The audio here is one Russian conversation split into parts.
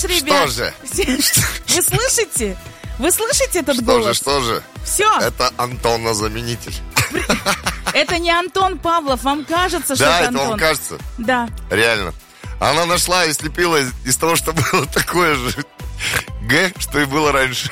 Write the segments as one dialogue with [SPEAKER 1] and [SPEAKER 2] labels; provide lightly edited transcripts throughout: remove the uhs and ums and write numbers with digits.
[SPEAKER 1] ж, ребят.
[SPEAKER 2] Что же?
[SPEAKER 1] Вы слышите? Вы слышите этот голос?
[SPEAKER 2] Что же?
[SPEAKER 1] Все.
[SPEAKER 2] Это Антона-заменитель.
[SPEAKER 1] Это не Антон Павлов, вам кажется, что это Антон?
[SPEAKER 2] Да, это вам кажется.
[SPEAKER 1] Да.
[SPEAKER 2] Реально. Она нашла и слепила из того, что было такое же Г, что и было раньше.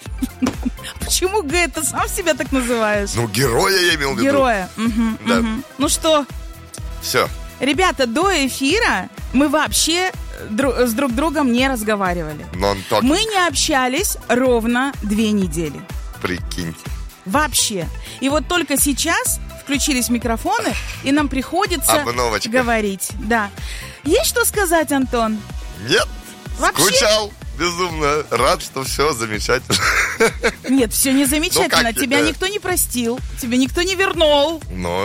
[SPEAKER 1] Почему Г? Ты сам себя так называешь?
[SPEAKER 2] Ну, героя я имел в виду.
[SPEAKER 1] Героя.
[SPEAKER 2] Да.
[SPEAKER 1] Ну что?
[SPEAKER 2] Все.
[SPEAKER 1] Ребята, до эфира мы вообще с друг другом не разговаривали. Мы не общались ровно 2 недели.
[SPEAKER 2] Прикиньте.
[SPEAKER 1] Вообще. И вот только сейчас включились микрофоны, и нам приходится говорить. Да. Есть что сказать, Антон?
[SPEAKER 2] Нет.
[SPEAKER 1] Вообще?
[SPEAKER 2] Скучал. Безумно рад, что все замечательно.
[SPEAKER 1] Нет, все не замечательно. Тебя никто не простил, тебя никто не вернул.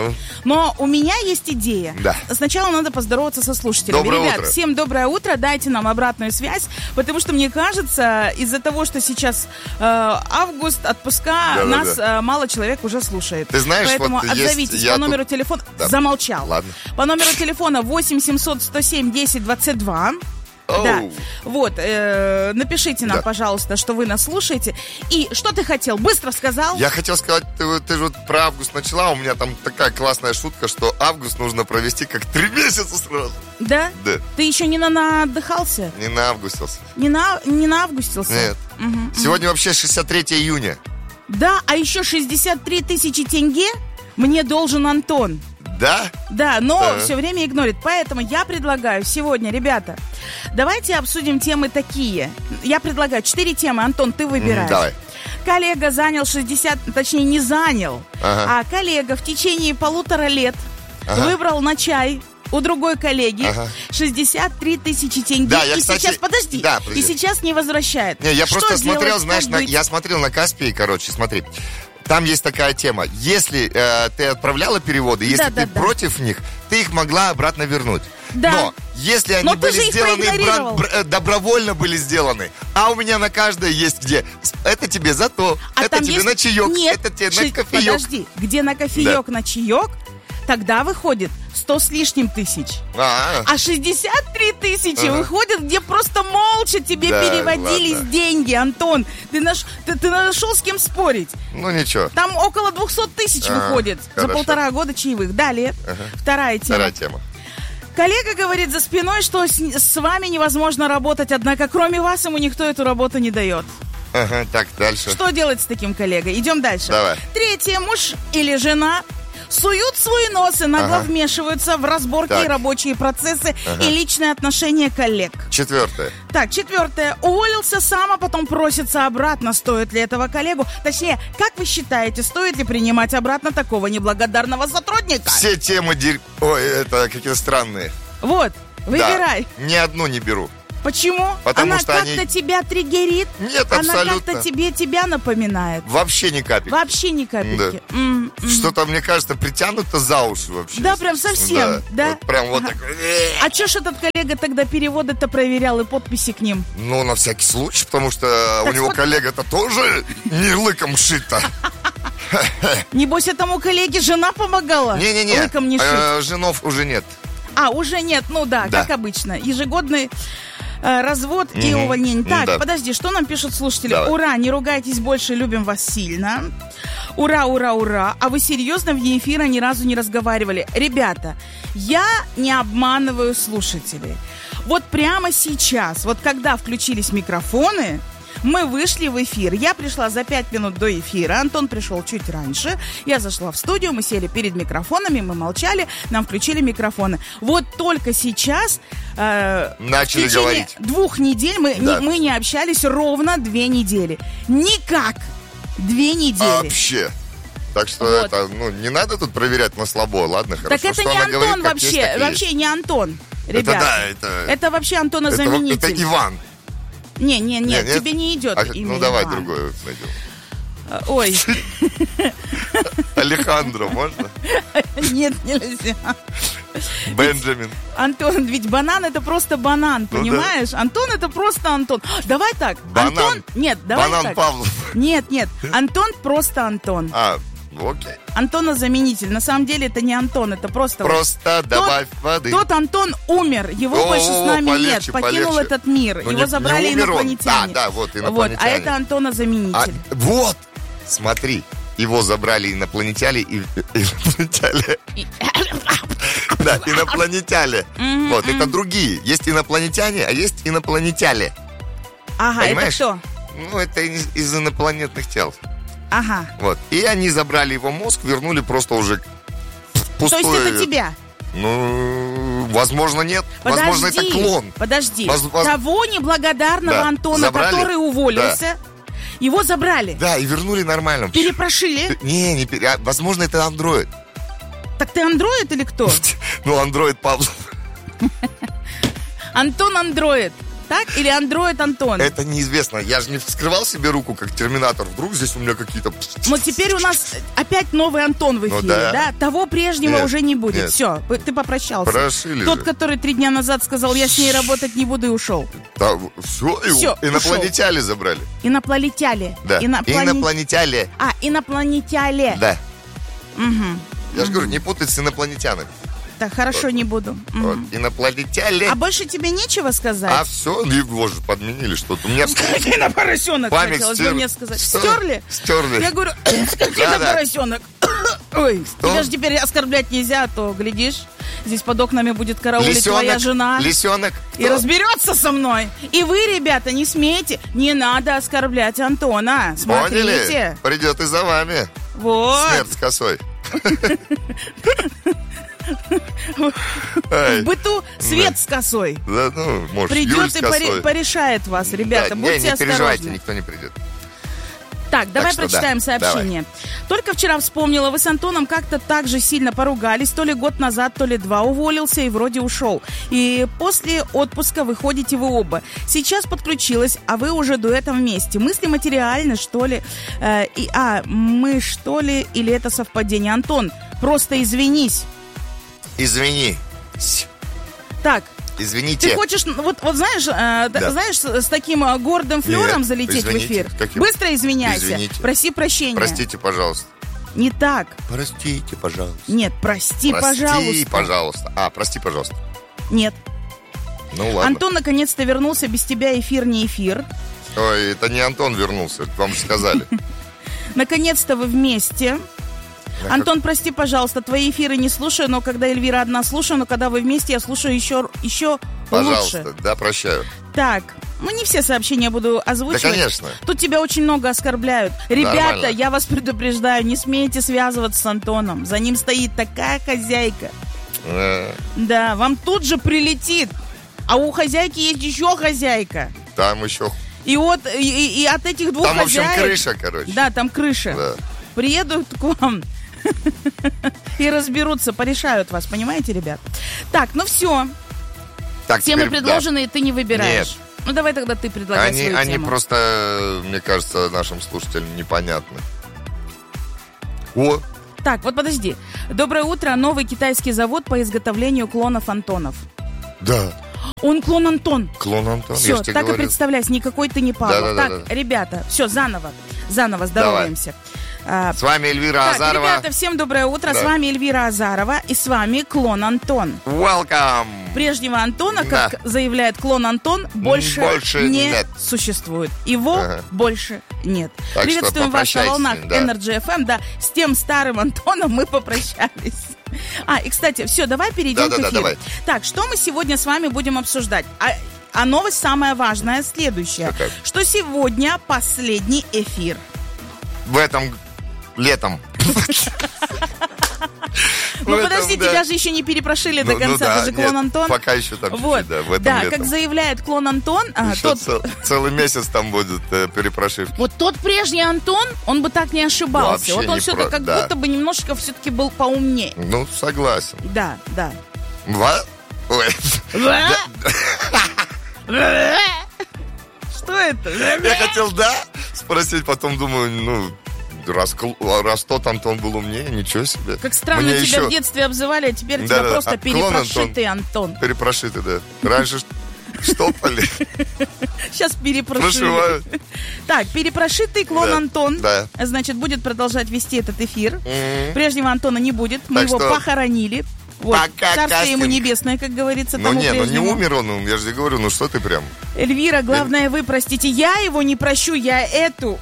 [SPEAKER 1] Но у меня есть идея.
[SPEAKER 2] Да.
[SPEAKER 1] Сначала надо поздороваться со слушателями.
[SPEAKER 2] Доброе
[SPEAKER 1] Ребят,
[SPEAKER 2] утро.
[SPEAKER 1] Всем доброе утро. Дайте нам обратную связь, потому что мне кажется, из-за того, что сейчас август, отпуска, нас мало человек уже слушает.
[SPEAKER 2] Ты знаешь,
[SPEAKER 1] поэтому
[SPEAKER 2] вот
[SPEAKER 1] отзовитесь по номеру телефона. Да. Замолчал.
[SPEAKER 2] Ладно.
[SPEAKER 1] По номеру телефона 8 700 107 10 22. Да, вот, напишите нам, пожалуйста, что вы нас слушаете. И что ты хотел? Быстро сказал.
[SPEAKER 2] Я хотел сказать, ты же вот про август начала. У меня там такая классная шутка, что август нужно провести как 3 месяца сразу.
[SPEAKER 1] Да? Да. Ты еще не наотдыхался?
[SPEAKER 2] Не наавгустился.
[SPEAKER 1] Не наавгустился?
[SPEAKER 2] Нет. Сегодня вообще 63 июня.
[SPEAKER 1] Да, а еще 63 тысячи тенге мне должен Антон.
[SPEAKER 2] Да?
[SPEAKER 1] Да, но все время игнорит. Поэтому я предлагаю сегодня, ребята, давайте обсудим темы такие. Я предлагаю 4 темы. Антон, ты выбираешь.
[SPEAKER 2] Давай.
[SPEAKER 1] Коллега занял 60, точнее не занял, а коллега в течение 1,5 лет выбрал на чай у другой коллеги 63 тысячи тенге.
[SPEAKER 2] Да,
[SPEAKER 1] и
[SPEAKER 2] кстати,
[SPEAKER 1] сейчас, подожди, и сейчас не возвращает.
[SPEAKER 2] Не, я просто смотрел,
[SPEAKER 1] делать,
[SPEAKER 2] знаешь, я смотрел на Каспии, короче, смотри. Там есть такая тема. Если ты отправляла переводы, если ты против них, ты их могла обратно вернуть.
[SPEAKER 1] Да.
[SPEAKER 2] Но если они были сделаны, добровольно были сделаны, а у меня на каждой есть где. Это тебе за то, это тебе есть... на чаек,
[SPEAKER 1] Нет,
[SPEAKER 2] это тебе на кофеек.
[SPEAKER 1] Подожди, где на кофеек, на чаек, тогда выходит 100 с лишним тысяч. А 63 тысячи выходит, где просто молча тебе переводились деньги, Антон. Ты нашел с кем спорить.
[SPEAKER 2] Ну ничего.
[SPEAKER 1] Там около 200 тысяч выходит за 1,5 года чаевых. Далее, вторая тема. Коллега говорит за спиной, что с вами невозможно работать, однако кроме вас ему никто эту работу не дает.
[SPEAKER 2] Так, дальше.
[SPEAKER 1] Что делать с таким коллегой? Идем дальше.
[SPEAKER 2] Давай.
[SPEAKER 1] Третье, муж или жена суют свой нос и нагло вмешиваются в разборки и рабочие процессы и личные отношения коллег.
[SPEAKER 2] Четвертое.
[SPEAKER 1] Так, четвертое. Уволился сам, а потом просится обратно. Стоит ли этого коллегу? Точнее, как вы считаете, стоит ли принимать обратно такого неблагодарного сотрудника?
[SPEAKER 2] Все темы... Ой, это какие-то странные.
[SPEAKER 1] Вот, выбирай.
[SPEAKER 2] Да, ни одну не беру.
[SPEAKER 1] Почему?
[SPEAKER 2] Потому
[SPEAKER 1] она
[SPEAKER 2] что
[SPEAKER 1] как-то тебя триггерит?
[SPEAKER 2] Нет, абсолютно.
[SPEAKER 1] Она как-то тебя напоминает?
[SPEAKER 2] Вообще ни капельки.
[SPEAKER 1] Вообще ни капельки.
[SPEAKER 2] Да. Что-то, мне кажется, притянуто за уши вообще.
[SPEAKER 1] Да, прям совсем. Да?
[SPEAKER 2] Вот прям вот так.
[SPEAKER 1] А чё ж этот коллега тогда переводы-то проверял и подписи к ним?
[SPEAKER 2] Ну, на всякий случай, потому что у него коллега-то тоже не лыком шит-то.
[SPEAKER 1] Небось, этому коллеге жена помогала?
[SPEAKER 2] Не-не-не,
[SPEAKER 1] лыком не шить.
[SPEAKER 2] женов уже нет.
[SPEAKER 1] А, уже нет, ну да, как обычно. Ежегодный развод и увольнение. Так, подожди, что нам пишут слушатели?
[SPEAKER 2] Давай.
[SPEAKER 1] Ура, не ругайтесь больше, любим вас сильно. Ура, ура, ура. А вы серьезно вне эфира ни разу не разговаривали? Ребята, я не обманываю слушателей. Вот прямо сейчас, вот когда включились микрофоны, мы вышли в эфир. Я пришла за 5 минут до эфира. Антон пришел чуть раньше. Я зашла в студию, мы сели перед микрофонами, мы молчали, нам включили микрофоны. Вот только сейчас
[SPEAKER 2] начали
[SPEAKER 1] в течение
[SPEAKER 2] говорить.
[SPEAKER 1] 2 недель мы не общались ровно 2 недели. Никак 2 недели.
[SPEAKER 2] Вообще. Так что это, не надо тут проверять на слабо, ладно, хорошо.
[SPEAKER 1] Так это
[SPEAKER 2] что
[SPEAKER 1] не
[SPEAKER 2] она
[SPEAKER 1] Антон
[SPEAKER 2] говорит,
[SPEAKER 1] вообще не Антон, ребята. Это вообще Антона-заменитель.
[SPEAKER 2] Это Иван.
[SPEAKER 1] Нет, тебе не идет имя.
[SPEAKER 2] Ну, давай
[SPEAKER 1] Иван.
[SPEAKER 2] другое найдем.
[SPEAKER 1] Ой.
[SPEAKER 2] Алехандро, можно?
[SPEAKER 1] Нет, нельзя.
[SPEAKER 2] Бенджамин.
[SPEAKER 1] Антон, ведь банан это просто банан, понимаешь? Да. Антон это просто Антон. Давай так.
[SPEAKER 2] Банан.
[SPEAKER 1] Антон, нет, давай
[SPEAKER 2] банан
[SPEAKER 1] так.
[SPEAKER 2] Павлов.
[SPEAKER 1] Нет, Антон просто Антон.
[SPEAKER 2] Окей.
[SPEAKER 1] Антона-заменитель. На самом деле это не Антон, это просто...
[SPEAKER 2] Просто добавь воды.
[SPEAKER 1] Тот Антон умер, его больше с нами нет, покинул этот мир. Его забрали инопланетяне.
[SPEAKER 2] Да, вот инопланетяне.
[SPEAKER 1] А это Антона-заменитель.
[SPEAKER 2] Вот, смотри, его забрали инопланетяне. Да, инопланетяне. Вот, это другие. Есть инопланетяне, а есть инопланетяне.
[SPEAKER 1] Ага, это что?
[SPEAKER 2] Ну, это из инопланетных тел.
[SPEAKER 1] Ага.
[SPEAKER 2] Вот. И они забрали его мозг, вернули просто уже пустое.
[SPEAKER 1] То есть это тебя?
[SPEAKER 2] Ну, возможно, нет. Возможно, это клон.
[SPEAKER 1] Подожди. Того неблагодарного Антона, забрали, который уволился, его забрали.
[SPEAKER 2] Да, и вернули нормально.
[SPEAKER 1] Перепрошили?
[SPEAKER 2] Не возможно, это андроид.
[SPEAKER 1] Так ты андроид или кто?
[SPEAKER 2] Ну, андроид Павлов.
[SPEAKER 1] Антон андроид. Так? Или андроид Антон?
[SPEAKER 2] Это неизвестно. Я же не вскрывал себе руку, как Терминатор. Вдруг здесь у меня какие-то...
[SPEAKER 1] Вот теперь у нас опять новый Антон в эфире, да? Того прежнего уже не будет. Все, ты попрощался.
[SPEAKER 2] Прошили
[SPEAKER 1] Тот,
[SPEAKER 2] же.
[SPEAKER 1] который 3 дня назад сказал, я с ней работать не буду, и ушел.
[SPEAKER 2] Да, все, инопланетяне забрали.
[SPEAKER 1] Инопланетяне.
[SPEAKER 2] Да. Инопланетяне.
[SPEAKER 1] Инопланетяне.
[SPEAKER 2] Да.
[SPEAKER 1] Угу.
[SPEAKER 2] Я же говорю, не путать с инопланетянами.
[SPEAKER 1] Так, хорошо, не буду.
[SPEAKER 2] Вот, инопланетяне.
[SPEAKER 1] А больше тебе нечего сказать?
[SPEAKER 2] А все, его же подменили что-то. У меня
[SPEAKER 1] на поросенок хотелось бы мне сказать. Стерли?
[SPEAKER 2] Стерли.
[SPEAKER 1] Я говорю, на поросенок. Ой, тебя же теперь оскорблять нельзя, а то, глядишь, здесь под окнами будет караулить твоя жена.
[SPEAKER 2] Лисенок.
[SPEAKER 1] И разберется со мной. И вы, ребята, не смейте. Не надо оскорблять Антона. Смотрите.
[SPEAKER 2] Поняли? Придет и за вами.
[SPEAKER 1] Вот.
[SPEAKER 2] Смерть с косой.
[SPEAKER 1] В быту свет с косой.
[SPEAKER 2] Да, ну, может,
[SPEAKER 1] придет и порешает вас, ребята. Будьте осторожны.
[SPEAKER 2] Не переживайте, никто не придет.
[SPEAKER 1] Так, давай прочитаем сообщение. Только вчера вспомнила, вы с Антоном как-то так же сильно поругались. То ли год назад, то ли 2 уволился и вроде ушел. И после отпуска выходите вы оба. Сейчас подключилась, а вы уже дуэтом вместе. Мысли материальны, что ли? Мы что ли? Или это совпадение? Антон, просто извинись.
[SPEAKER 2] Извини.
[SPEAKER 1] Так.
[SPEAKER 2] Извините.
[SPEAKER 1] Ты хочешь, вот знаешь, знаешь, с таким гордым флером залететь в эфир? Быстро извиняйся.
[SPEAKER 2] Извините.
[SPEAKER 1] Проси прощения.
[SPEAKER 2] Простите, пожалуйста.
[SPEAKER 1] Не так.
[SPEAKER 2] Простите, пожалуйста.
[SPEAKER 1] Нет, прости, пожалуйста.
[SPEAKER 2] Прости, пожалуйста. Прости, пожалуйста.
[SPEAKER 1] Нет.
[SPEAKER 2] Ну ладно.
[SPEAKER 1] Антон наконец-то вернулся, без тебя эфир не эфир.
[SPEAKER 2] Ой, это не Антон вернулся, вам же сказали.
[SPEAKER 1] Наконец-то вы вместе. Антон, прости, пожалуйста, твои эфиры не слушаю, но когда Эльвира одна слушаю, но когда вы вместе, я слушаю еще
[SPEAKER 2] пожалуйста,
[SPEAKER 1] лучше.
[SPEAKER 2] Да, прощаю.
[SPEAKER 1] Так, не все сообщения буду озвучивать.
[SPEAKER 2] Да, конечно.
[SPEAKER 1] Тут тебя очень много оскорбляют. Ребята,
[SPEAKER 2] нормально.
[SPEAKER 1] Я вас предупреждаю, не смейте связываться с Антоном. За ним стоит такая хозяйка. Да, вам тут же прилетит. А у хозяйки есть еще хозяйка.
[SPEAKER 2] Там еще.
[SPEAKER 1] И от этих двух
[SPEAKER 2] там,
[SPEAKER 1] хозяек...
[SPEAKER 2] Там, в общем, крыша, короче.
[SPEAKER 1] Да, там крыша.
[SPEAKER 2] Да.
[SPEAKER 1] Приедут к вам и разберутся, порешают вас, понимаете, ребят? Так, ну все. Темы предложенные, ты не выбираешь.
[SPEAKER 2] Нет.
[SPEAKER 1] Ну давай тогда ты предлагай свою тему.
[SPEAKER 2] Они просто, мне кажется, нашим слушателям непонятны.
[SPEAKER 1] Так, вот подожди. Доброе утро. Новый китайский завод по изготовлению клонов Антонов.
[SPEAKER 2] Да.
[SPEAKER 1] Он клон Антон.
[SPEAKER 2] Клон Антон,
[SPEAKER 1] все, так говорю. И представляйся, никакой ты не Павлов.
[SPEAKER 2] Да.
[SPEAKER 1] Ребята, все, заново здороваемся.
[SPEAKER 2] С вами Эльвира Азарова.
[SPEAKER 1] Ребята, всем доброе утро. Да. С вами Эльвира Азарова и с вами клон Антон.
[SPEAKER 2] Welcome.
[SPEAKER 1] Прежнего Антона, как заявляет клон Антон, больше не существует. Его больше нет.
[SPEAKER 2] Так
[SPEAKER 1] приветствуем вас на волнах Energy FM. Да, с тем старым Антоном мы попрощались. И, кстати, все, давай перейдем к эфиру.
[SPEAKER 2] Давай.
[SPEAKER 1] Так, что мы сегодня с вами будем обсуждать? А новость самая важная следующая.
[SPEAKER 2] Какая?
[SPEAKER 1] Что сегодня последний эфир.
[SPEAKER 2] В этом летом.
[SPEAKER 1] Подожди, тебя же еще не перепрошили до конца. Ты же клон Антон.
[SPEAKER 2] Пока еще там чуть-чуть, в этом летом.
[SPEAKER 1] Как заявляет клон Антон...
[SPEAKER 2] Целый месяц там будет перепрошивки.
[SPEAKER 1] Вот тот прежний Антон, он бы так не ошибался. Вот он все-таки как будто бы немножечко все-таки был поумнее.
[SPEAKER 2] Ну, согласен.
[SPEAKER 1] Да. Что это?
[SPEAKER 2] Я хотел спросить, потом думаю, раз тот Антон был умнее, ничего себе.
[SPEAKER 1] Как странно, тебя в детстве обзывали, а теперь тебя просто перепрошитый Антон.
[SPEAKER 2] Перепрошитый, да. Раньше Штопали.
[SPEAKER 1] Сейчас перепрошили. Так, перепрошитый клон Антон, значит, будет продолжать вести этот эфир. Прежнего Антона не будет, мы его похоронили. Вот, царствие ему небесное, как говорится.
[SPEAKER 2] Ну не умер он, я же говорю, что ты прям.
[SPEAKER 1] Эльвира, главное, вы простите, я его не прощу, я эту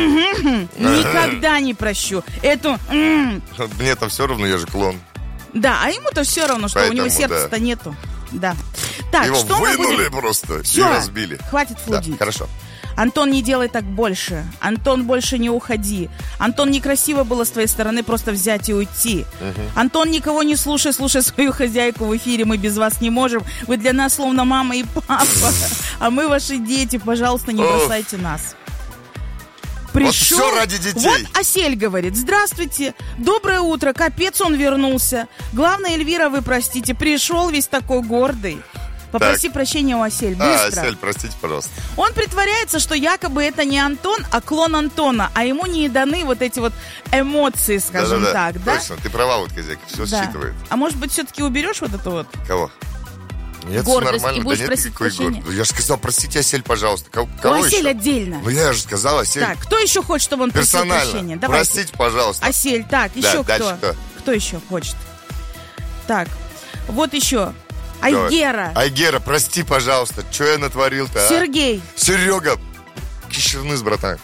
[SPEAKER 1] никогда не прощу. Эту.
[SPEAKER 2] Мне-то все равно, я же клон.
[SPEAKER 1] Да, а ему-то все равно, что поэтому, у него сердца-то нету. Да. Так,
[SPEAKER 2] его
[SPEAKER 1] что
[SPEAKER 2] вынули просто и разбили.
[SPEAKER 1] Хватит флудить.
[SPEAKER 2] Да, хорошо.
[SPEAKER 1] Антон, не делай так больше. Антон, больше не уходи. Антон, некрасиво было с твоей стороны просто взять и уйти. Антон, никого не слушай свою хозяйку в эфире. Мы без вас не можем. Вы для нас словно мама и папа. А мы ваши дети. Пожалуйста, не бросайте нас. Пришел.
[SPEAKER 2] Вот все ради детей.
[SPEAKER 1] Вот Асель говорит: здравствуйте, доброе утро, капец, он вернулся. Главное, Эльвира, вы простите, пришел весь такой гордый. Попроси прощения у Асель, быстро.
[SPEAKER 2] Асель, простите, пожалуйста.
[SPEAKER 1] Он притворяется, что якобы это не Антон, а клон Антона, а ему не даны вот эти вот эмоции, скажем так, да?
[SPEAKER 2] Точно, ты права, вот, хозяйка, все считывает.
[SPEAKER 1] А может быть, все-таки уберешь вот это вот?
[SPEAKER 2] Кого? Нет,
[SPEAKER 1] гордость,
[SPEAKER 2] нормально,
[SPEAKER 1] и будешь
[SPEAKER 2] да нет
[SPEAKER 1] просить
[SPEAKER 2] никакой
[SPEAKER 1] прощения.
[SPEAKER 2] гордости. Я же сказал, простите, Асель, пожалуйста. Кого
[SPEAKER 1] Асель
[SPEAKER 2] еще?
[SPEAKER 1] отдельно.
[SPEAKER 2] Ну я же сказал, Асель.
[SPEAKER 1] Так, кто еще хочет, чтобы он просил прощения? Давайте.
[SPEAKER 2] Простите, пожалуйста.
[SPEAKER 1] Асель, так, еще
[SPEAKER 2] кто?
[SPEAKER 1] Кто еще хочет? Так, вот еще. Айгера.
[SPEAKER 2] Айгера, прости, пожалуйста. Что я натворил-то,
[SPEAKER 1] Сергей.
[SPEAKER 2] Серега. Кишерныс, братан.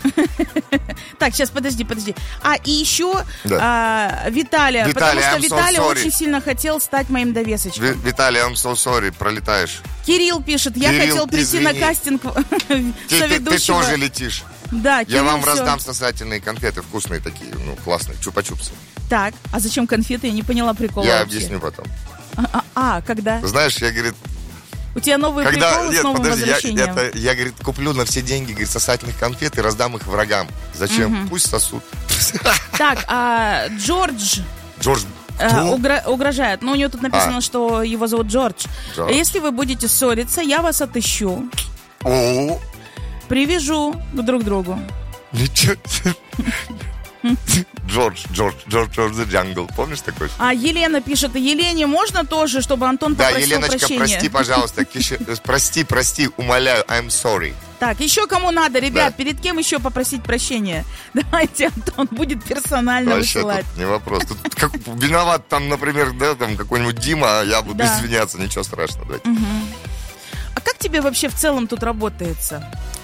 [SPEAKER 1] Так, сейчас, подожди. А, и еще Виталия, потому что Виталий очень сильно хотел стать моим довесочком.
[SPEAKER 2] Виталий, I'm so sorry, пролетаешь.
[SPEAKER 1] Кирилл пишет: я хотел прийти на кастинг соведущего.
[SPEAKER 2] Ты тоже летишь.
[SPEAKER 1] Да,
[SPEAKER 2] я вам раздам сосательные конфеты, вкусные такие, классные, чупа-чупсы.
[SPEAKER 1] Так, а зачем конфеты? Я не поняла прикола.
[SPEAKER 2] Я объясню потом.
[SPEAKER 1] Когда?
[SPEAKER 2] Знаешь, я, говорит...
[SPEAKER 1] У тебя новые приколы с новым возвращением?
[SPEAKER 2] Я, говорит, куплю на все деньги, говорит, сосательных конфет и раздам их врагам. Зачем? Пусть сосут.
[SPEAKER 1] Так, Джордж угрожает. Но у него тут написано, что его зовут Джордж. Если вы будете ссориться, я вас отыщу. Привяжу друг к другу.
[SPEAKER 2] Ничего. Джордж the Jungle. Помнишь такой?
[SPEAKER 1] А Елена пишет: Елене можно тоже, чтобы Антон попросил
[SPEAKER 2] Еленочка,
[SPEAKER 1] прощения?
[SPEAKER 2] прости, пожалуйста. Прости, умоляю, I'm sorry.
[SPEAKER 1] Так, еще кому надо, ребят, перед кем еще попросить прощения? Давайте, Антон будет персонально высылать.
[SPEAKER 2] Тут не вопрос. Тут виноват там, например, там какой-нибудь Дима, а я буду извиняться, ничего страшного. Давайте.
[SPEAKER 1] А как тебе вообще в целом тут работается?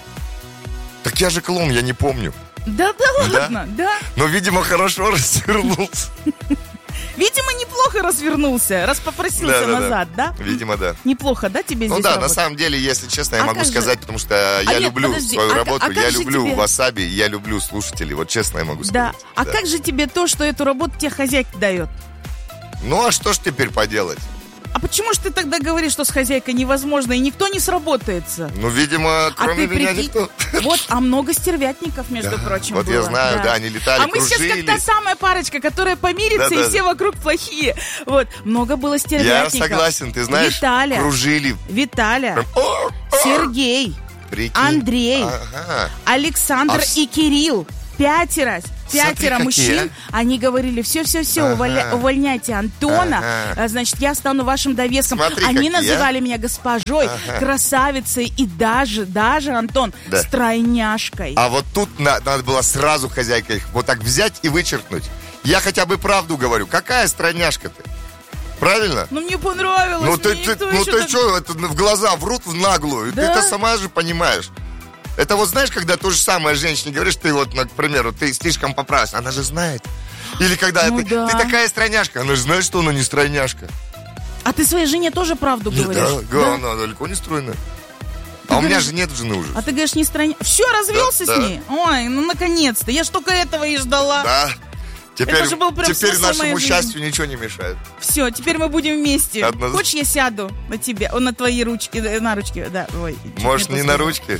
[SPEAKER 2] Так я же клон, я не помню.
[SPEAKER 1] Да ладно, да.
[SPEAKER 2] Но, видимо, хорошо развернулся.
[SPEAKER 1] Видимо, неплохо развернулся, раз попросился назад, да?
[SPEAKER 2] Видимо, да.
[SPEAKER 1] Неплохо, да, тебе здесь
[SPEAKER 2] работать? На самом деле, если честно, я могу сказать, потому что я люблю свою работу, я люблю васаби, я люблю слушателей, вот честно я могу сказать.
[SPEAKER 1] Да, а как же тебе то, что эту работу тебе хозяйка дает?
[SPEAKER 2] Ну, а что ж теперь поделать?
[SPEAKER 1] А почему же ты тогда говоришь, что с хозяйкой невозможно, и никто не сработается?
[SPEAKER 2] Ну, видимо, кроме меня никто.
[SPEAKER 1] Вот, а много стервятников, между прочим,
[SPEAKER 2] вот было. Вот я знаю, да, они летали,
[SPEAKER 1] кружили. А мы сейчас как та самая парочка, которая помирится, и все вокруг плохие. Вот, много было стервятников.
[SPEAKER 2] Я согласен, ты знаешь,
[SPEAKER 1] Виталя,
[SPEAKER 2] кружили.
[SPEAKER 1] Виталя, Сергей, Андрей, Александр и Кирилл. Пятеро мужчин, они говорили: все, увольняйте Антона, значит, я стану вашим довеском. Они называли меня госпожой, красавицей и даже, Антон, стройняшкой.
[SPEAKER 2] А вот тут надо было сразу, хозяйка, их вот так взять и вычеркнуть. Я хотя бы правду говорю. Какая стройняшка ты? Правильно?
[SPEAKER 1] Ну, мне понравилось.
[SPEAKER 2] Ну, ты что, это в глаза врут в наглую. Да? Ты это сама же понимаешь. Это вот знаешь, когда то же самое женщине говоришь, ты вот, например, ты слишком поправишься, она же знает. Или когда ты такая стройняшка, она же знает, что она не стройняшка.
[SPEAKER 1] А ты своей жене тоже правду говоришь?
[SPEAKER 2] Да, она далеко не стройная. А у меня же нет жены уже.
[SPEAKER 1] А ты говоришь, не стройняшка. Все, развелся с ней? Ой, ну наконец-то, я ж только этого и ждала.
[SPEAKER 2] Да. Теперь нашему счастью ничего не мешает.
[SPEAKER 1] Все, теперь мы будем вместе. Хочешь, я сяду на тебя, на твои ручки, на ручки, да. Ой,
[SPEAKER 2] может, не на ручки?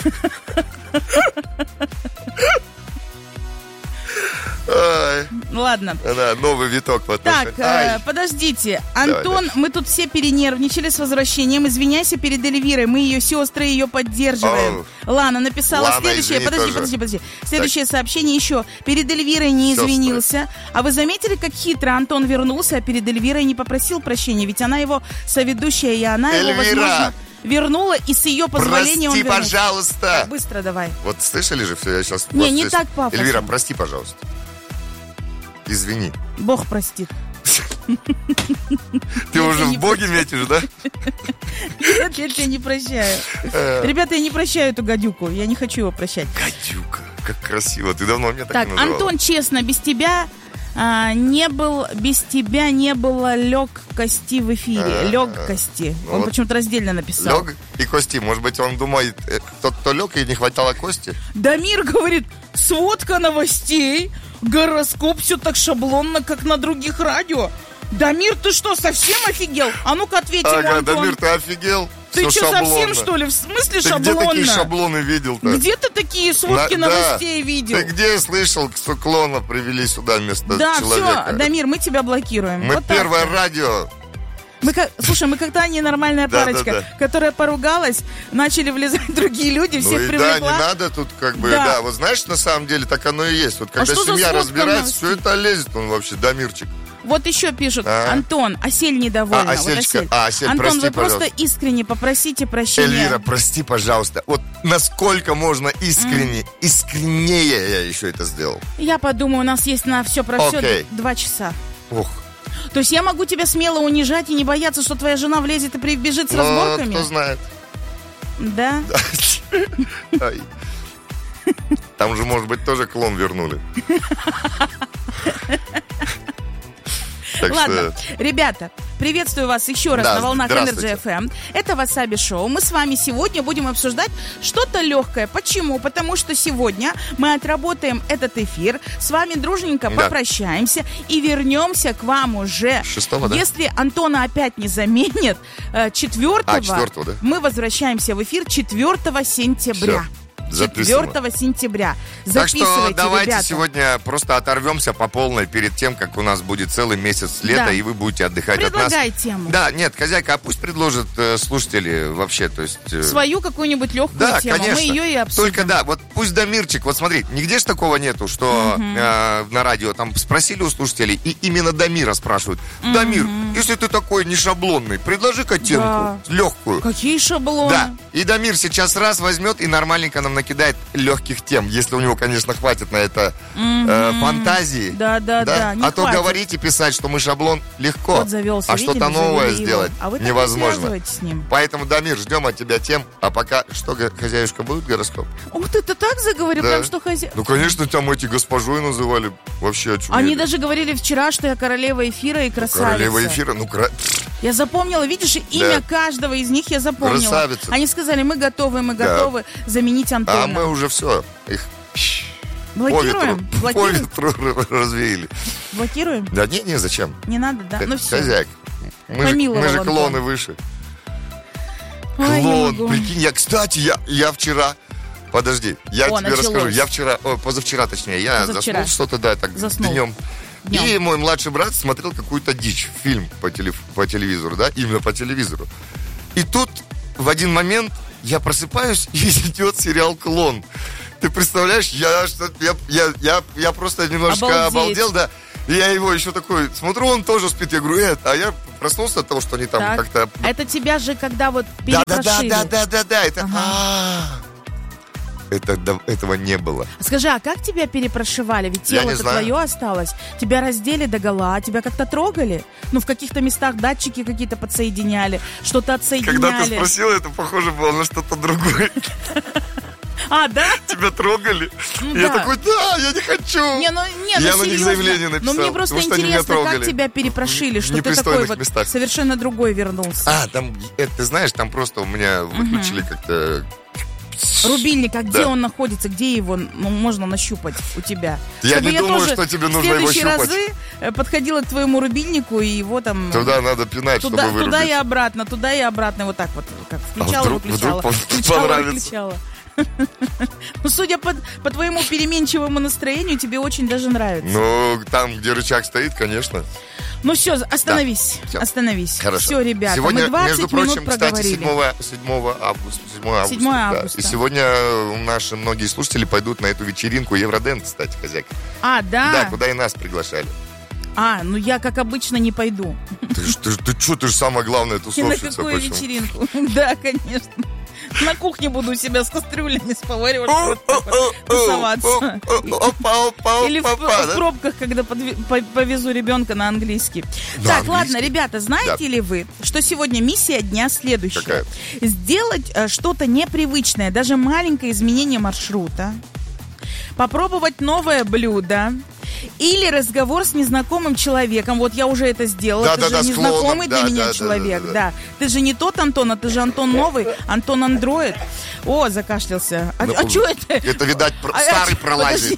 [SPEAKER 1] Ладно.
[SPEAKER 2] Да, новый виток в отношениях.
[SPEAKER 1] Так, подождите. Антон, мы тут все перенервничали с возвращением. Извиняйся перед Эльвирой. Мы ее сестры, ее поддерживаем. Лана написала следующее. Подожди. Следующее сообщение еще. Перед Эльвирой не извинился. А вы заметили, как хитро Антон вернулся, а перед Эльвирой не попросил прощения? Ведь она его соведущая, и она его, возможно... вернула, и с ее позволения он
[SPEAKER 2] Прости,
[SPEAKER 1] вернулся.
[SPEAKER 2] пожалуйста.
[SPEAKER 1] Так, быстро давай.
[SPEAKER 2] Вот слышали же все, я сейчас...
[SPEAKER 1] Не, не так пафосно.
[SPEAKER 2] Эльвира, прости, пожалуйста. Извини.
[SPEAKER 1] Бог простит.
[SPEAKER 2] Ты уже в Боге метишь, да?
[SPEAKER 1] Нет, я тебя не прощаю. Ребята, я не прощаю эту гадюку. Я не хочу его прощать.
[SPEAKER 2] Гадюка, как красиво. Ты давно меня так
[SPEAKER 1] Так,
[SPEAKER 2] не называла.
[SPEAKER 1] Антон, честно, без тебя не было легкости в эфире. Легкости. Он
[SPEAKER 2] вот.
[SPEAKER 1] почему-то раздельно написал.
[SPEAKER 2] Лег и кости. Может быть, он думает, тот, кто лег, и не хватало кости?
[SPEAKER 1] Дамир говорит, сводка новостей, гороскоп все так шаблонно, как на других радио. Дамир, ты что, совсем офигел? А ну-ка ответь ему,
[SPEAKER 2] Ага,
[SPEAKER 1] Антон.
[SPEAKER 2] Дамир, ты офигел?
[SPEAKER 1] Ты
[SPEAKER 2] Всё
[SPEAKER 1] что,
[SPEAKER 2] шаблонно.
[SPEAKER 1] совсем, что ли? В смысле
[SPEAKER 2] Ты
[SPEAKER 1] шаблонно?
[SPEAKER 2] где такие шаблоны видел-то?
[SPEAKER 1] Где ты такие сводки
[SPEAKER 2] Да.
[SPEAKER 1] новостей видел?
[SPEAKER 2] Ты где слышал, что клона привели сюда вместо
[SPEAKER 1] Да,
[SPEAKER 2] человека?
[SPEAKER 1] все, Дамир, мы тебя блокируем.
[SPEAKER 2] Мы
[SPEAKER 1] Вот так.
[SPEAKER 2] первое радио.
[SPEAKER 1] Слушай, мы как-то ненормальная
[SPEAKER 2] Да,
[SPEAKER 1] парочка,
[SPEAKER 2] да.
[SPEAKER 1] которая поругалась, начали влезать другие люди, всех
[SPEAKER 2] Ну и
[SPEAKER 1] привлекла.
[SPEAKER 2] да, не надо тут как бы,
[SPEAKER 1] Да.
[SPEAKER 2] да. Вот знаешь, на самом деле так оно и есть. Вот когда
[SPEAKER 1] что за
[SPEAKER 2] семья
[SPEAKER 1] сводка
[SPEAKER 2] разбирается,
[SPEAKER 1] новостей?
[SPEAKER 2] все это лезет он вообще, Дамирчик.
[SPEAKER 1] Вот еще пишут,
[SPEAKER 2] А?
[SPEAKER 1] Антон, Асель недовольна.
[SPEAKER 2] А,
[SPEAKER 1] Вот
[SPEAKER 2] Асельчика.
[SPEAKER 1] Асель.
[SPEAKER 2] Асель,
[SPEAKER 1] Антон,
[SPEAKER 2] прости,
[SPEAKER 1] вы просто
[SPEAKER 2] пожалуйста.
[SPEAKER 1] искренне попросите прощения.
[SPEAKER 2] Эльвира, прости, пожалуйста. Вот насколько можно искреннее я еще это сделал.
[SPEAKER 1] Я подумаю, у нас есть на все про все
[SPEAKER 2] Окей.
[SPEAKER 1] 2 часа.
[SPEAKER 2] Ох.
[SPEAKER 1] То есть я могу тебя смело унижать и не бояться, что твоя жена влезет и прибежит с
[SPEAKER 2] Ну,
[SPEAKER 1] разборками?
[SPEAKER 2] кто знает.
[SPEAKER 1] Да?
[SPEAKER 2] Ай. Там же, может быть, тоже клон вернули. Так
[SPEAKER 1] Ладно,
[SPEAKER 2] что...
[SPEAKER 1] ребята, приветствую вас еще раз
[SPEAKER 2] Да,
[SPEAKER 1] на волнах
[SPEAKER 2] здравствуйте.
[SPEAKER 1] Energy FM. Это Васаби Шоу. Мы с вами сегодня будем обсуждать что-то легкое. Почему? Потому что сегодня мы отработаем этот эфир, с вами дружненько
[SPEAKER 2] Да.
[SPEAKER 1] попрощаемся и вернемся к вам уже.
[SPEAKER 2] 6-го, да?
[SPEAKER 1] Если Антона опять не заменят, 4-го,
[SPEAKER 2] 4-го, да?
[SPEAKER 1] мы возвращаемся в эфир 4 сентября.
[SPEAKER 2] Всё, записано.
[SPEAKER 1] 4 сентября.
[SPEAKER 2] Так что
[SPEAKER 1] Записывайте,
[SPEAKER 2] давайте
[SPEAKER 1] ребята.
[SPEAKER 2] сегодня просто оторвемся по полной перед тем, как у нас будет целый месяц лета,
[SPEAKER 1] Да.
[SPEAKER 2] и вы будете отдыхать от нас.
[SPEAKER 1] Предлагай тему.
[SPEAKER 2] Да, нет, хозяйка, а пусть предложат слушатели вообще, то есть...
[SPEAKER 1] Свою какую-нибудь легкую
[SPEAKER 2] Да,
[SPEAKER 1] тему.
[SPEAKER 2] конечно.
[SPEAKER 1] Мы ее и обсудим.
[SPEAKER 2] Только да, вот пусть Дамирчик, вот смотри, нигде ж такого нету, что на радио там спросили у слушателей, и именно Дамира спрашивают. Дамир, если ты такой не шаблонный, предложи-ка темку легкую.
[SPEAKER 1] Какие шаблоны?
[SPEAKER 2] Да, и Дамир сейчас раз возьмет и нормальненько нам накидает легких тем, если у него, конечно, хватит на это фантазии.
[SPEAKER 1] Да, не
[SPEAKER 2] А то
[SPEAKER 1] хватит.
[SPEAKER 2] говорить и писать, что мы шаблон, легко.
[SPEAKER 1] Вот завелся,
[SPEAKER 2] а
[SPEAKER 1] видели,
[SPEAKER 2] что-то новое
[SPEAKER 1] завели его.
[SPEAKER 2] сделать
[SPEAKER 1] А вы так не
[SPEAKER 2] невозможно.
[SPEAKER 1] связывайтесь с ним.
[SPEAKER 2] Поэтому, Дамир, ждем от тебя тем. А пока, что, хозяюшка, будет гороскоп?
[SPEAKER 1] Ух ты так заговорил,
[SPEAKER 2] Да.
[SPEAKER 1] прям что хозяин.
[SPEAKER 2] Ну, конечно, там эти госпожой называли. Вообще очумели.
[SPEAKER 1] Они даже говорили вчера, что я королева эфира и красавица.
[SPEAKER 2] Королева эфира,
[SPEAKER 1] Я запомнила, видишь, имя каждого из них я запомнила.
[SPEAKER 2] Красавица.
[SPEAKER 1] Они сказали, мы готовы заменить Антона.
[SPEAKER 2] А мы уже все. Их
[SPEAKER 1] Блокируем?
[SPEAKER 2] по
[SPEAKER 1] Блокируем?
[SPEAKER 2] ветру развеяли.
[SPEAKER 1] Блокируем?
[SPEAKER 2] Да не, зачем?
[SPEAKER 1] Не надо, да? Ну все.
[SPEAKER 2] Хозяйка. Мы
[SPEAKER 1] Помиловал
[SPEAKER 2] же
[SPEAKER 1] Антон.
[SPEAKER 2] клоны выше.
[SPEAKER 1] Ой, не могу.
[SPEAKER 2] Клон, прикинь, кстати, я вчера... Подожди, я тебе
[SPEAKER 1] началось.
[SPEAKER 2] расскажу. Я вчера, позавчера точнее, я
[SPEAKER 1] Позавчера.
[SPEAKER 2] заснул что-то, да, так
[SPEAKER 1] Заснул.
[SPEAKER 2] днем.
[SPEAKER 1] Днем.
[SPEAKER 2] И мой младший брат смотрел какую-то дичь, фильм по телевизору, да, именно по телевизору. И тут в один момент я просыпаюсь, и идет сериал «Клон». Ты представляешь, я просто немножко обалдел, да. И я его еще такой смотрю, он тоже спит. Я говорю, а я проснулся от того, что они там
[SPEAKER 1] Так.
[SPEAKER 2] как-то...
[SPEAKER 1] Это тебя же, когда вот перепрошили.
[SPEAKER 2] Да, это... Этого не было.
[SPEAKER 1] Скажи, а как тебя перепрошивали? Ведь
[SPEAKER 2] Я не
[SPEAKER 1] тело-то
[SPEAKER 2] знаю.
[SPEAKER 1] твое осталось. Тебя раздели догола, тебя как-то трогали? Ну, в каких-то местах датчики какие-то подсоединяли, что-то отсоединяли.
[SPEAKER 2] Когда ты спросил, это похоже было на что-то другое.
[SPEAKER 1] А, да?
[SPEAKER 2] Тебя трогали?
[SPEAKER 1] Ну,
[SPEAKER 2] Я
[SPEAKER 1] да.
[SPEAKER 2] такой, да, я не хочу.
[SPEAKER 1] Не, ну
[SPEAKER 2] Я на них
[SPEAKER 1] серьезно.
[SPEAKER 2] заявление написал,
[SPEAKER 1] Но мне просто
[SPEAKER 2] потому что они меня
[SPEAKER 1] интересно, как
[SPEAKER 2] трогали.
[SPEAKER 1] тебя перепрошили,
[SPEAKER 2] В
[SPEAKER 1] что ты такой
[SPEAKER 2] непристойных
[SPEAKER 1] вот
[SPEAKER 2] местах.
[SPEAKER 1] совершенно другой вернулся.
[SPEAKER 2] Там, ты знаешь, там просто у меня выключили как-то...
[SPEAKER 1] Рубильник, а где
[SPEAKER 2] Да.
[SPEAKER 1] он находится, где его можно нащупать у тебя?
[SPEAKER 2] Я
[SPEAKER 1] Чтобы
[SPEAKER 2] не думаю,
[SPEAKER 1] тоже
[SPEAKER 2] что тебе
[SPEAKER 1] в
[SPEAKER 2] нужно его
[SPEAKER 1] следующие
[SPEAKER 2] щупать.
[SPEAKER 1] разы подходила к твоему рубильнику и его там...
[SPEAKER 2] Туда надо пинать, чтобы вырубить.
[SPEAKER 1] Туда и обратно, вот так вот, как включала,
[SPEAKER 2] вдруг
[SPEAKER 1] выключала, включала,
[SPEAKER 2] понравится?
[SPEAKER 1] выключала. Ну, судя по твоему переменчивому настроению, тебе очень даже нравится.
[SPEAKER 2] Ну, там, где рычаг стоит, конечно.
[SPEAKER 1] Ну все, остановись,
[SPEAKER 2] всё.
[SPEAKER 1] остановись.
[SPEAKER 2] Хорошо.
[SPEAKER 1] Все, ребята,
[SPEAKER 2] Сегодня,
[SPEAKER 1] мы 20
[SPEAKER 2] между прочим,
[SPEAKER 1] минут проговорили.
[SPEAKER 2] кстати, 7 августа.
[SPEAKER 1] 7 августа.
[SPEAKER 2] И сегодня наши многие слушатели пойдут на эту вечеринку Евродент, кстати, хозяйка.
[SPEAKER 1] А, да?
[SPEAKER 2] Да, куда и нас приглашали.
[SPEAKER 1] Ну я, как обычно, не пойду.
[SPEAKER 2] Ты же самое главное тусовщица.
[SPEAKER 1] Ни на какую вечеринку. Да, конечно. На кухне буду у себя с кастрюлями споворивать, тусоваться. Или в пробках, когда повезу ребенка на английский. Так, ладно, ребята, знаете ли вы, что сегодня миссия дня следующая? Сделать что-то непривычное, даже маленькое изменение маршрута, попробовать новое блюдо, или разговор с незнакомым человеком. Вот я уже это сделала. Ты же незнакомый для меня человек. Да. Ты же не тот Антон, а ты же Антон новый, Антон андроид. О, закашлялся. А что это?
[SPEAKER 2] Это, видать, старый пролазит.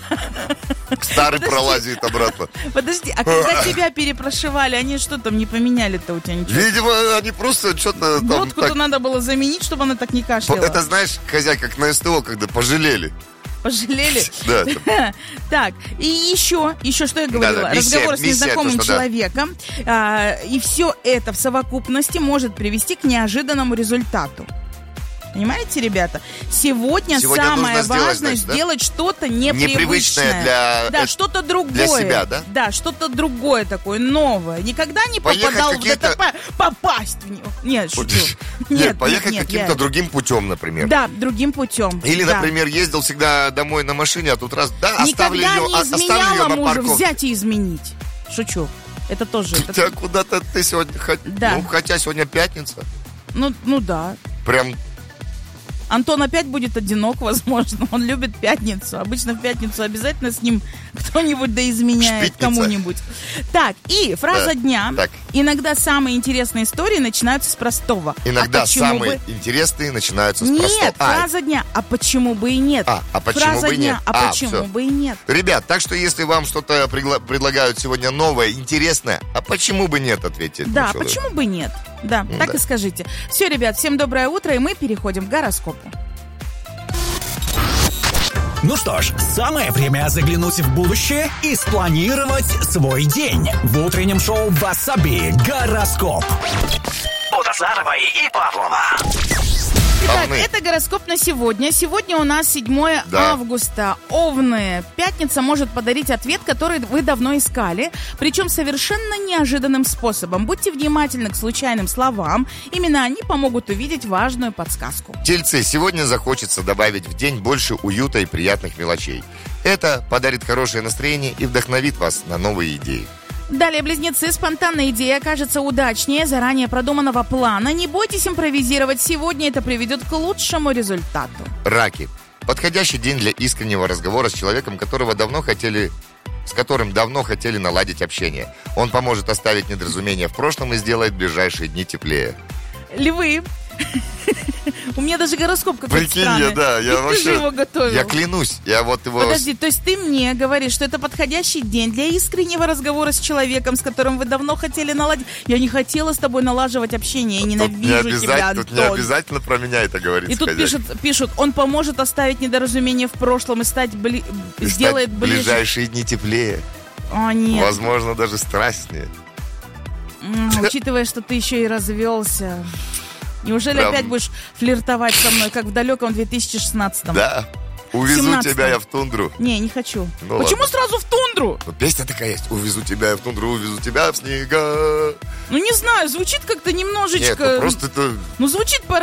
[SPEAKER 2] Старый пролазит обратно.
[SPEAKER 1] Подожди, а когда тебя перепрошивали, они что там не поменяли-то у тебя ничего?
[SPEAKER 2] Видимо, они просто что-то там...
[SPEAKER 1] Водку-то надо было заменить, чтобы она так не кашляла.
[SPEAKER 2] Это, знаешь, хозяйка, как на СТО, когда пожалели.
[SPEAKER 1] Пожалели?
[SPEAKER 2] Да.
[SPEAKER 1] Так, и еще что я говорила? Разговор с незнакомым человеком. И все это в совокупности может привести к неожиданному результату. Понимаете, ребята? Сегодня самое важное сделать что-то непривычное.
[SPEAKER 2] для
[SPEAKER 1] что-то другое.
[SPEAKER 2] Для себя, да?
[SPEAKER 1] Да, что-то другое такое, новое. Никогда не попадал в ДТП, попасть в него. Нет, шучу.
[SPEAKER 2] Нет, поехать каким-то другим путем, например.
[SPEAKER 1] Да, другим путем.
[SPEAKER 2] Или, например, ездил всегда домой на машине, а тут раз, оставили ее
[SPEAKER 1] на парковке. Никогда не изменяла мужа взять и изменить. Шучу. Это тоже...
[SPEAKER 2] Хотя куда-то ты сегодня...
[SPEAKER 1] Да.
[SPEAKER 2] Хотя сегодня пятница.
[SPEAKER 1] Ну да.
[SPEAKER 2] Прям...
[SPEAKER 1] Антон опять будет одинок, возможно. Он любит пятницу. Обычно в пятницу обязательно с ним кто-нибудь доизменяет кому-нибудь. Так, и фраза дня. Так. Иногда самые интересные истории начинаются с простого.
[SPEAKER 2] Иногда самые интересные начинаются с простого.
[SPEAKER 1] Нет, фраза дня. А почему бы и нет?
[SPEAKER 2] А почему
[SPEAKER 1] фраза
[SPEAKER 2] бы и
[SPEAKER 1] дня.
[SPEAKER 2] нет?
[SPEAKER 1] А почему бы и нет?
[SPEAKER 2] Ребят, так что если вам что-то предлагают сегодня новое, интересное, а почему бы нет, ответьте.
[SPEAKER 1] Да, почему бы нет? Да, так и скажите. Все, ребят, всем доброе утро, и мы переходим к гороскопу.
[SPEAKER 3] Ну что ж, самое время заглянуть в будущее и спланировать свой день. В утреннем шоу «Васаби» гороскоп. От Азаровой и Павлова.
[SPEAKER 1] Итак, это гороскоп на сегодня. Сегодня у нас 7 августа. Овны. Пятница может подарить ответ, который вы давно искали, причем совершенно неожиданным способом. Будьте внимательны к случайным словам. Именно они помогут увидеть важную подсказку.
[SPEAKER 2] Тельцы, сегодня захочется добавить в день больше уюта и приятных мелочей. Это подарит хорошее настроение и вдохновит вас на новые идеи.
[SPEAKER 1] Далее, близнецы, спонтанная идея окажется удачнее заранее продуманного плана. Не бойтесь импровизировать. Сегодня это приведет к лучшему результату.
[SPEAKER 2] Раки. Подходящий день для искреннего разговора с человеком, с которым давно хотели наладить общение. Он поможет оставить недоразумения в прошлом и сделает ближайшие дни теплее.
[SPEAKER 1] Львы. У меня даже гороскоп какой-то странный.
[SPEAKER 2] Я вообще...
[SPEAKER 1] Ты же его готовил.
[SPEAKER 2] Я клянусь, я вот его...
[SPEAKER 1] Подожди, то есть ты мне говоришь, что это подходящий день для искреннего разговора с человеком, с которым вы давно хотели наладить... Я не хотела с тобой налаживать общение, я ненавижу тебя, Антон.
[SPEAKER 2] Тут не обязательно про меня это говорится.
[SPEAKER 1] И тут пишут, он поможет оставить недоразумение в прошлом и сделает
[SPEAKER 2] ближайшие дни теплее.
[SPEAKER 1] О, нет.
[SPEAKER 2] Возможно, даже страстнее.
[SPEAKER 1] Учитывая, что ты еще и развелся... Неужели опять будешь флиртовать со мной, как в далеком 2016-м?
[SPEAKER 2] Да. Увезу тебя я в тундру.
[SPEAKER 1] Не хочу. Почему сразу в тундру?
[SPEAKER 2] Песня такая есть. Увезу тебя я в тундру, увезу тебя в снега.
[SPEAKER 1] Не знаю, звучит как-то немножечко...
[SPEAKER 2] Нет, просто это...
[SPEAKER 1] звучит